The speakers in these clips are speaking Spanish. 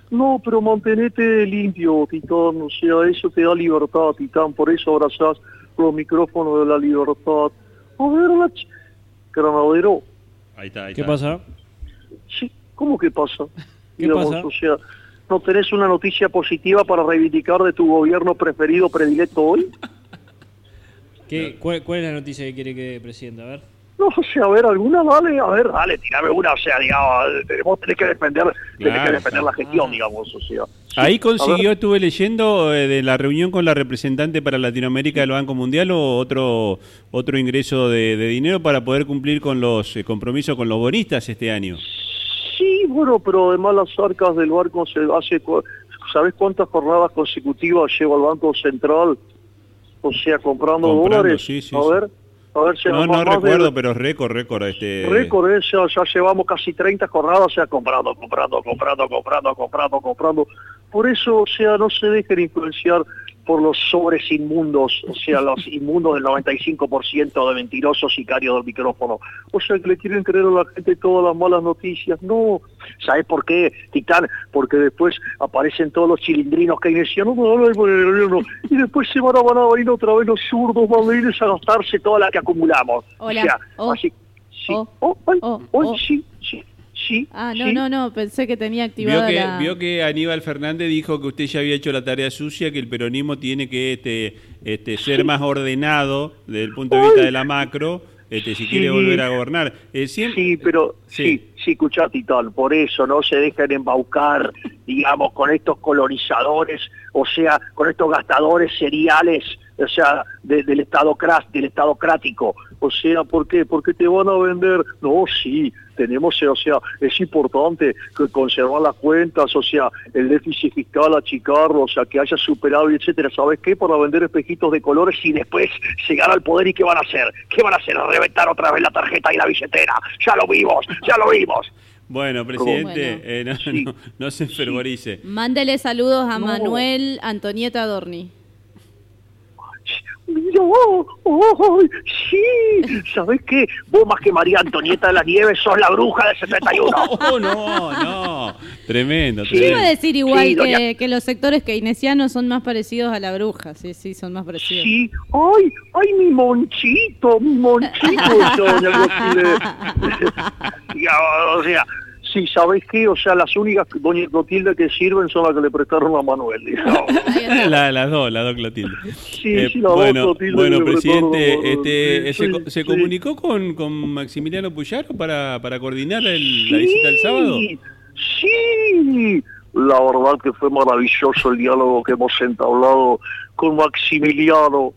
No, pero mantenete limpio, Titán, o sea, eso te da libertad, Titán, por eso abrazás los micrófonos de la libertad. A ver, Granadero. Ahí está. ¿Qué pasa? Sí, ¿cómo que pasa? ¿Qué pasa? O sea, ¿no tenés una noticia positiva para reivindicar de tu gobierno predilecto hoy? ¿Cuál es la noticia que quiere que presidenta? A ver. No, o sea, a ver, alguna, dale, tirame una, o sea, digamos, vos tenés que defender la gestión, digamos, o sea. Ahí consiguió, estuve leyendo, de la reunión con la representante para Latinoamérica del Banco Mundial, o otro ingreso de dinero para poder cumplir con los compromisos con los bonistas este año. Sí, bueno, pero además las arcas del barco ¿sabés cuántas jornadas consecutivas lleva el Banco Central? O sea, comprando dólares. Sí, A ver si no recuerdo, pero récord. Récord, ya llevamos casi 30 jornadas, o sea, comprando. Por eso, o sea, no se dejen influenciar por los sobres inmundos, o sea, los inmundos del 95% de mentirosos sicarios del micrófono. O sea, que le quieren creer a la gente todas las malas noticias. No, ¿sabes por qué, Titán? Porque después aparecen todos los chilindrinos keynesianos, y después van a venir otra vez los zurdos, van a venir a gastarse toda la que acumulamos. Hola. O sea, así, sí. Sí. Ah, no, pensé que tenía activada Vio que Aníbal Fernández dijo que usted ya había hecho la tarea sucia, que el peronismo tiene que ser más ordenado desde el punto de vista de la macro, si quiere volver a gobernar. Sí, escuchá, Titán, por eso no se dejen embaucar, digamos, con estos colonizadores, o sea, con estos gastadores seriales, o sea, del Estado crático. O sea, ¿por qué? Porque te van a vender. No, sí, tenemos, o sea, es importante conservar las cuentas, o sea, el déficit fiscal, achicarlo, o sea, que haya superado, etcétera. ¿Sabes qué? Para vender espejitos de colores y después llegar al poder, ¿y qué van a hacer? ¿Qué van a hacer? ¿Reventar otra vez la tarjeta y la billetera? Ya lo vimos. Bueno, presidente, no se enfervorice. Mándele saludos a Manuel Antonieta Dorni. Sí, ¿sabés qué? Vos más que María Antonieta de la Nieves sos la bruja del 71. No, tremendo. Yo iba a decir igual que los sectores keynesianos son más parecidos a la bruja, sí, son más parecidos. Sí, ay, mi monchito, doña Clotilde. O sea, sí, ¿sabés qué? O sea, las únicas, doña Clotilde, que sirven son las que le prestaron a Manuel, digamos. Las dos Clotilde. Sí, las dos Clotilde. Bueno, presidente, ¿se comunicó con Maximiliano Puyaro para coordinar la visita el sábado? Sí, la verdad que fue maravilloso el diálogo que hemos entablado con Maximiliano.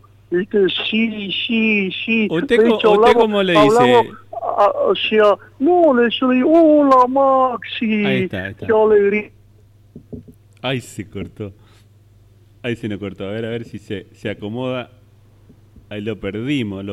Sí. ¿Usted cómo le dice? O sea, yo le digo, hola Maxi, ahí está. Qué alegría. Ahí se cortó. Ahí se nos cortó. A ver si se acomoda. Ahí lo perdimos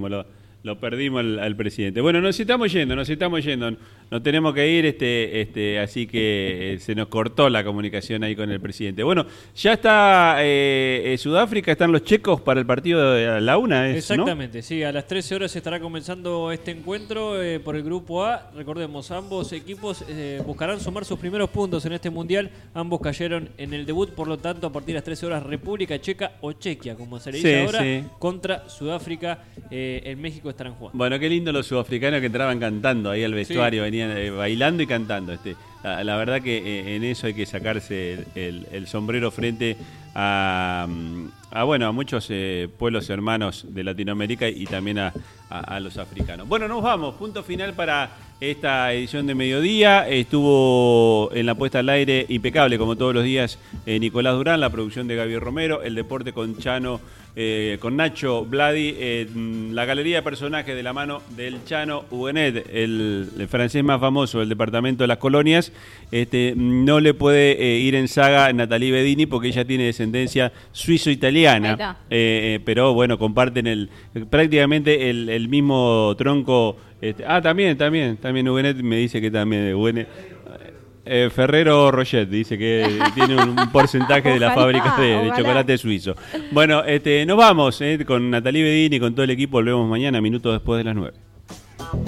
al presidente. Bueno, nos estamos yendo. Nos tenemos que ir, así que se nos cortó la comunicación ahí con el presidente. Bueno, ya está Sudáfrica, están los checos para el partido de la 1, Exactamente, ¿no? Sí, a las 13 horas estará comenzando este encuentro por el grupo A. Recordemos, ambos equipos buscarán sumar sus primeros puntos en este mundial. Ambos cayeron en el debut, por lo tanto, a partir de las 13 horas, República Checa o Chequia, como se le dice ahora, contra Sudáfrica. En México estarán jugando. Bueno, qué lindo los sudafricanos que entraban cantando ahí al vestuario, venían bailando y cantando. La verdad que en eso hay que sacarse el sombrero frente a muchos pueblos hermanos de Latinoamérica y también a los africanos. Bueno, nos vamos. Punto final para esta edición de mediodía. Estuvo en la puesta al aire impecable, como todos los días, Nicolás Durán, la producción de Gaby Romero, el deporte con Chano, con Nacho Vladi, la galería de personajes de la mano del Chano Huguenet, el francés más famoso del departamento de las colonias. No le puede ir en saga Natalie Bedini porque ella tiene descendencia suizo-italiana, pero bueno, comparten prácticamente el mismo tronco. También Huguenet me dice que también Huguenet. Ferrero Rocher dice que tiene un porcentaje de la fábrica de chocolate suizo. Bueno, nos vamos con Natalie Bedini, con todo el equipo. Volvemos mañana, minutos después de las 9.